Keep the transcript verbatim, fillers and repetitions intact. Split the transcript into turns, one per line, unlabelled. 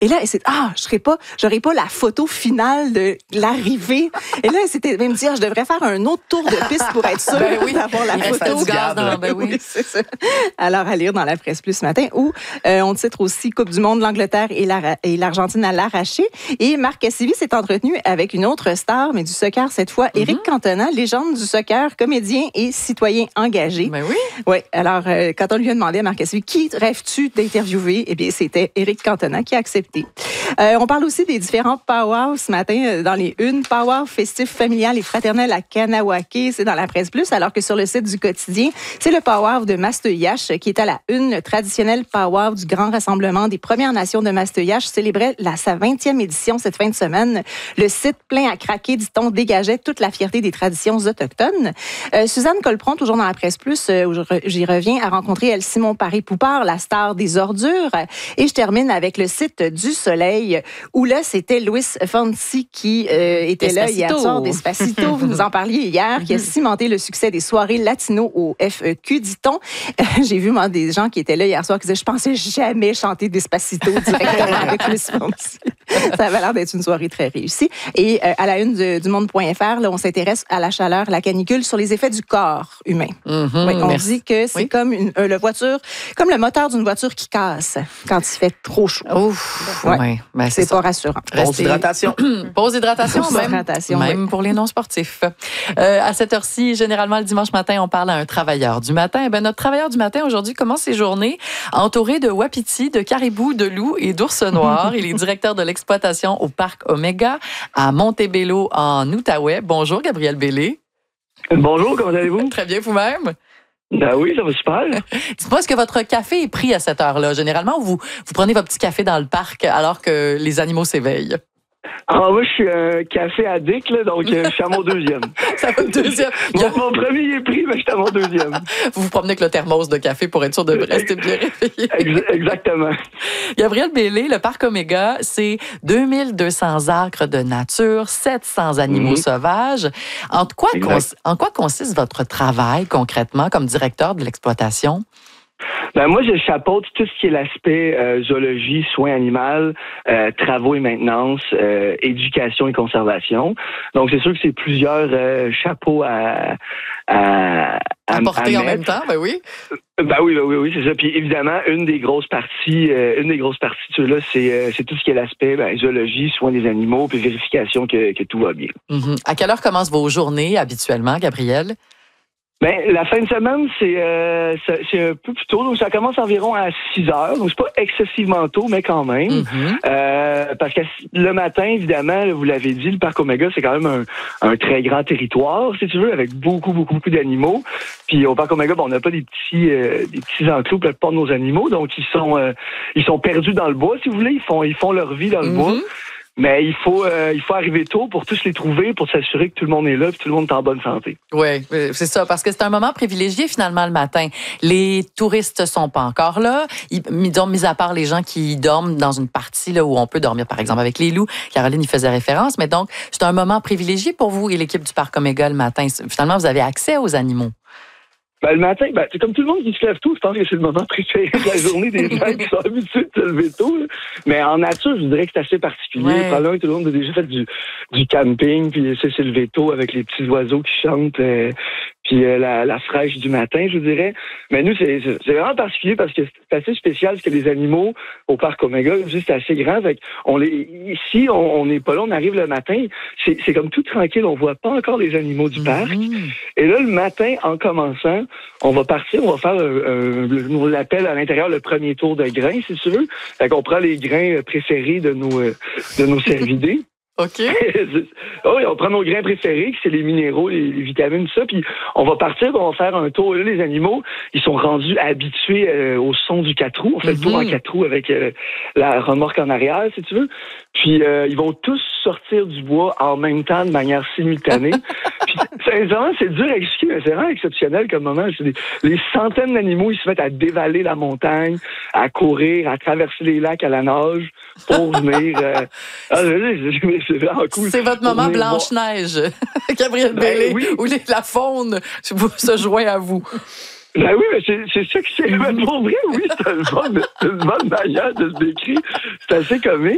Et là, elle s'est ah, je serais pas, j'aurais pas la photo finale de l'arrivée. Et là, elle s'était même dit, ah, je devrais faire un autre tour de piste pour être sûre
ben oui,
d'avoir la
il
photo.
Du gaz dans, ben oui.
oui, c'est ça. Alors, à lire dans la presse plus ce matin, où euh, on titre aussi Coupe du monde, l'Angleterre et, la, et l'Argentine à l'arraché. Et Marc Cassivi s'est entretenu avec une autre star, mais du soccer cette fois, Éric mm-hmm. Cantona, légende du soccer, comédien et citoyen engagé.
Ben oui.
Oui. Alors, euh, quand on lui a demandé à Marc Cassivi, qui rêves-tu d'interviewer? Eh bien, c'était Éric Cantona qui a accepté. Euh, on parle aussi des différents powwows ce matin euh, dans les unes. Powwow festif familial et fraternel à Kanawake, c'est dans la presse plus, alors que sur le site du quotidien, c'est le powwow de Masteuillache qui est à la une. Le traditionnel powwow du grand rassemblement des Premières Nations de Masteuillache célébrait la, sa vingtième édition cette fin de semaine. Le site plein à craquer, dit-on, dégageait toute la fierté des traditions autochtones. Euh, Suzanne Colpron, toujours dans la presse plus, euh, où j'y reviens, a rencontré elle Simon Paré-Poupard, la star des ordures. Et je termine avec le site du Soleil, où là, c'était Luis Fonsi qui euh, était Despacito. Là hier soir, Despacito, vous nous en parliez hier, qui a cimenté le succès des soirées latino au F E Q, dit-on. Euh, j'ai vu, moi, des gens qui étaient là hier soir qui disaient « Je pensais jamais chanter Despacito directement avec Luis Fonsi ». Ça avait l'air d'être une soirée très réussie. Et euh, à la une de, du monde point f r, là, on s'intéresse à la chaleur, la canicule, sur les effets du corps humain. Mm-hmm, oui, on merci. dit que c'est oui. comme une euh, le voiture, comme le moteur d'une voiture qui casse quand il fait trop chaud.
Ouf,
ouais.
ouais. Ben,
c'est, c'est pas rassurant.
Pause hydratation.
Pause hydratation,
Pause
même,
hydratation,
même
oui.
pour les non-sportifs. Euh, à cette heure-ci, généralement le dimanche matin, on parle à un travailleur du matin. Ben, notre travailleur du matin aujourd'hui commence ses journées entouré de wapitis, de caribous, de loups et d'ours noirs. Il est directeur de l'exploitation au parc Omega à Montebello en Outaouais. Bonjour Gabriel Bellé.
Bonjour, comment allez-vous?
Très bien, vous-même?
Ben oui, ça va super.
Dites-moi, est-ce que votre café est pris à cette heure-là? Généralement, vous, vous prenez votre petit café dans le parc alors que les animaux s'éveillent?
Ah, moi, je suis un café addict, là, donc euh, je suis à mon deuxième.
C'est votre deuxième?
mon, mon premier est pris, mais je suis à mon deuxième.
Vous vous promenez avec le thermos de café pour être sûr de rester bien réveillé.
Exactement.
Gabriel Bellé, le parc Omega, c'est deux mille deux cents acres de nature, sept cents animaux mm-hmm. sauvages. En quoi, cons- en quoi consiste votre travail concrètement comme directeur de l'exploitation?
Ben moi, je chapeaute tout ce qui est l'aspect euh, zoologie, soins animaux, euh, travaux et maintenance, euh, éducation et conservation. Donc, c'est sûr que c'est plusieurs euh, chapeaux à à,
à porter en même temps, ben oui.
Ben oui, ben oui, oui, c'est ça. Puis évidemment, une des grosses parties, euh, une des grosses parties de là, c'est euh, c'est tout ce qui est l'aspect ben, zoologie, soins des animaux, puis vérification que que tout va bien.
Mm-hmm. À quelle heure commencent vos journées habituellement, Gabriel?
Ben, la fin de semaine, c'est, euh, c'est, c'est un peu plus tôt. Donc, ça commence environ à six heures. Donc, c'est pas excessivement tôt, mais quand même. Mm-hmm. Euh, parce que le matin, évidemment, vous l'avez dit, le parc Omega, c'est quand même un, un très grand territoire, si tu veux, avec beaucoup, beaucoup, beaucoup d'animaux. Puis, au parc Omega, ben, on n'a pas des petits, euh, des petits enclos pour la plupart de nos animaux. Donc, ils sont, euh, ils sont perdus dans le bois, si vous voulez. Ils font, ils font leur vie dans le mm-hmm. bois. Mais il faut euh, il faut arriver tôt pour tous les trouver, pour s'assurer que tout le monde est là et que tout le monde est en bonne santé.
Oui, c'est ça, parce que c'est un moment privilégié finalement le matin. Les touristes sont pas encore là. Ils, disons, mis à part les gens qui dorment dans une partie là où on peut dormir, par exemple, avec les loups. Caroline y faisait référence. Mais donc, c'est un moment privilégié pour vous et l'équipe du Parc Omega le matin. Finalement, vous avez accès aux animaux.
Ben, le matin, ben, c'est comme tout le monde qui se lève tôt, je pense que c'est le moment préféré de la journée des gens qui sont habitués de se lever tôt. Là. Mais en nature, je dirais que c'est assez particulier. Ouais. Probablement que tout le monde a déjà fait du, du camping, puis c'est se lever tôt avec les petits oiseaux qui chantent, euh, puis euh, la, la fraîche du matin, je dirais. Mais nous, c'est, c'est vraiment particulier parce que c'est assez spécial, parce que les animaux au parc Omega, c'est assez grand. Fait on les, ici, on n'est pas là, on arrive le matin, c'est, c'est comme tout tranquille, on voit pas encore les animaux du parc. Mm-hmm. Et là, le matin, en commençant, on va partir, on va faire, un, un, on l'appelle à l'intérieur le premier tour de grains, si tu veux. Fait qu'on prend les grains préférés de nos, de nos cervidés.
OK.
Oh, on prend nos grains préférés, c'est les minéraux, les, les vitamines, tout ça, puis on va partir, on va faire un tour. Là, les animaux, ils sont rendus habitués euh, au son du quatre roues. On fait mm-hmm. le tour en quatre roues avec euh, la remorque en arrière, si tu veux. Puis euh, ils vont tous sortir du bois en même temps, de manière simultanée. Puis, sincèrement, c'est dur à expliquer, mais c'est vraiment exceptionnel comme moment. C'est des, les centaines d'animaux, ils se mettent à dévaler la montagne, à courir, à traverser les lacs à la nage pour venir... Euh... Ah, c'est vraiment cool.
C'est votre moment Blanche-Neige, Gabriel ben, Bellé, oui. où les, la faune se joint à vous.
Ben oui, mais c'est, c'est ça que c'est. Mais pour vrai, oui, c'est une bonne, c'est une bonne manière de se décrire. C'est assez comique.